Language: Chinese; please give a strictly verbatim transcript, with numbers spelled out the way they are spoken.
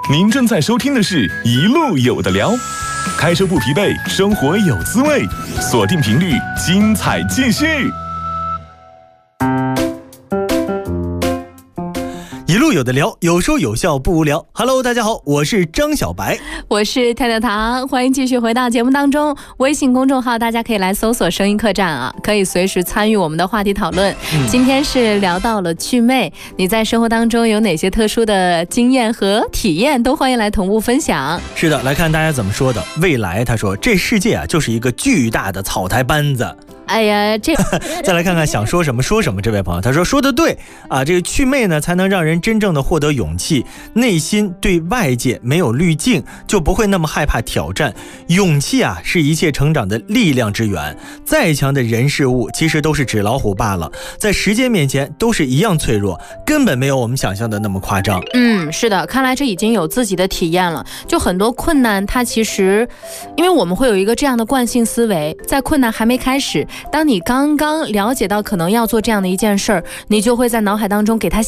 您正在收听的是《一路有的聊》，开车不疲惫，生活有滋味，锁定频率，精彩继续。 一路有的聊，有说有笑不无聊。Hello， 大家好，我是张小白， 我是跳跳糖，欢迎继续回到节目当中。微信公众号大家可以来搜索声音客栈啊，可以随时参与我们的话题讨论。嗯、今天是聊到了祛魅，你在生活当中有哪些特殊的经验和体验，都欢迎来同步分享。 是的，来看大家怎么说的。未来他说，这世界啊就是一个巨大的草台班子。 哎呀，这再来看看想说什么说什么。这位朋友他说说的对啊，这个祛魅呢才能让人真正的获得勇气，内心对外界没有滤镜，就不会那么害怕挑战。勇气啊是一切成长的力量之源，再强的人事物其实都是纸老虎罢了，在时间面前都是一样脆弱，根本没有我们想象的那么夸张。 嗯，是的，看来这已经有自己的体验了。就很多困难它其实因为我们会有一个这样的惯性思维，在困难还没开始，当你刚刚了解到可能要做这样的一件事儿，你就会在脑海当中给它